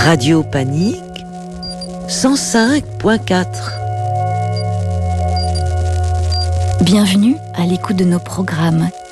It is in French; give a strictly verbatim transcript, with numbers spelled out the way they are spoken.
Radio Panique cent cinq point quatre. Bienvenue à l'écoute de nos programmes